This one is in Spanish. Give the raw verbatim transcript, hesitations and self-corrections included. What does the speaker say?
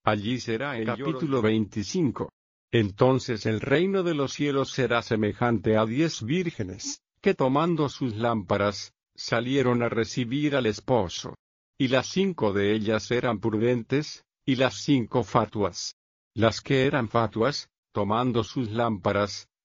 Allí será el capítulo veinticinco. Entonces el reino de los cielos será semejante a diez vírgenes, que tomando sus lámparas, salieron a recibir al esposo. Y las cinco de ellas eran prudentes, y las cinco fatuas. Las que eran fatuas, tomando sus lámparas,